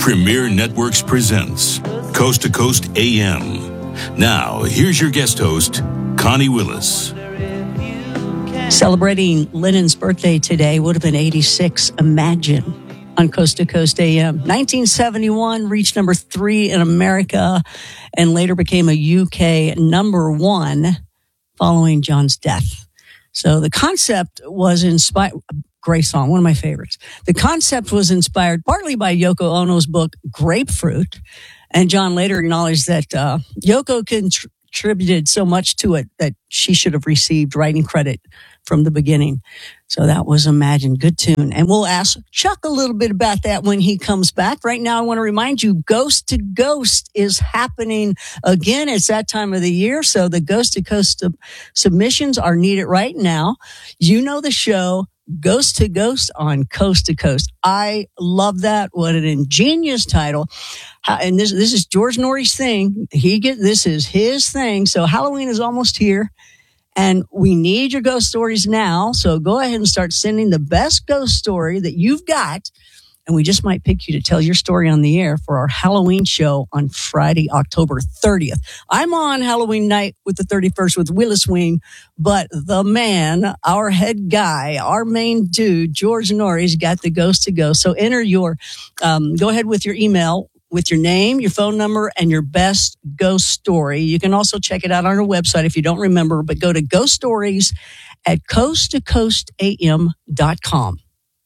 Premier Networks presents Coast to Coast AM. Now, here's your guest host, Connie Willis. Celebrating Lennon's birthday today would have been 86. Imagine on Coast to Coast AM. 1971 reached number 3 in America and later became a UK number 1 following John's death. So the concept was inspired. Great song, one of my favorites. The concept was inspired partly by Yoko Ono's book Grapefruit, and John later acknowledged that Yoko contributed so much to it that she should have received writing credit from the beginning. So that was Imagine. Good tune. And we'll ask Chuck a little bit about that when he comes back. Right now, I want to remind you, Ghost to Ghost is happening again. It's that time of the year. So the Ghost to Ghost submissions are needed right now. You know the show, Ghost to Ghost on Coast to Coast. I love that. What an ingenious title. And this is George Norrie's thing. This is his thing. So Halloween is almost here. And we need your ghost stories now. So go ahead and start sending the best ghost story that you've got. And we just might pick you to tell your story on the air for our Halloween show on Friday, October 30th. I'm on Halloween night with the 31st with Willis Wing, but the man, our head guy, our main dude, George Norrie's got the ghost to go. So enter your, go ahead with your email, with your name, your phone number, and your best ghost story. You can also check it out on our website if you don't remember, but go to Ghost Stories at coasttocoastam.com.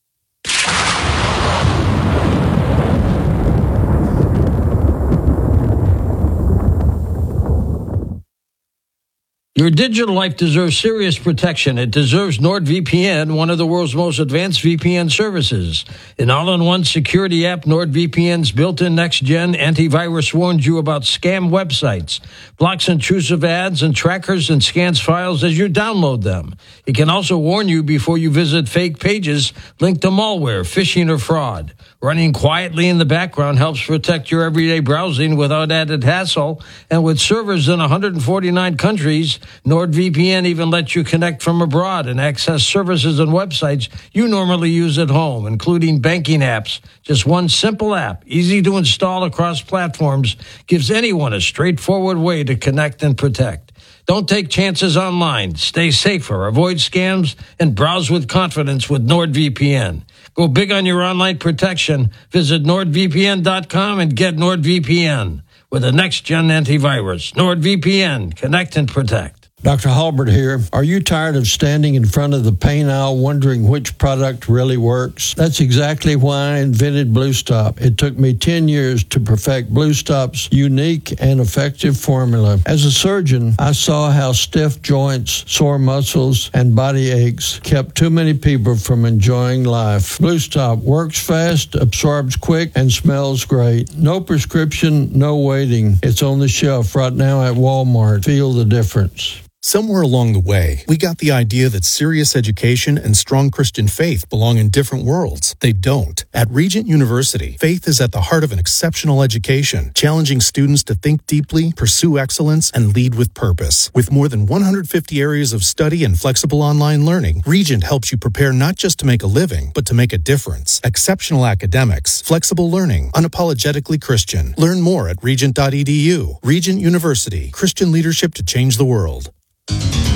Your digital life deserves serious protection. It deserves NordVPN, one of the world's most advanced VPN services. An all-in-one security app, NordVPN's built-in next-gen antivirus warns you about scam websites, blocks intrusive ads and trackers, and scans files as you download them. It can also warn you before you visit fake pages linked to malware, phishing, or fraud. Running quietly in the background helps protect your everyday browsing without added hassle. And with servers in 149 countries, NordVPN even lets you connect from abroad and access services and websites you normally use at home, including banking apps. Just one simple app, easy to install across platforms, gives anyone a straightforward way to connect and protect. Don't take chances online. Stay safer, avoid scams, and browse with confidence with NordVPN. Go big on your online protection. Visit NordVPN.com and get NordVPN with a next-gen antivirus. NordVPN. Connect and protect. Dr. Halbert here. Are you tired of standing in front of the paint aisle wondering which product really works? That's exactly why I invented Blue Stop. It took me 10 years to perfect Blue Stop's unique and effective formula. As a surgeon, I saw how stiff joints, sore muscles, and body aches kept too many people from enjoying life. Blue Stop works fast, absorbs quick, and smells great. No prescription, no waiting. It's on the shelf right now at Walmart. Feel the difference. Somewhere along the way, we got the idea that serious education and strong Christian faith belong in different worlds. They don't. At Regent University, faith is at the heart of an exceptional education, challenging students to think deeply, pursue excellence, and lead with purpose. With more than 150 areas of study and flexible online learning, Regent helps you prepare not just to make a living, but to make a difference. Exceptional academics, flexible learning, unapologetically Christian. Learn more at regent.edu. Regent University, Christian leadership to change the world.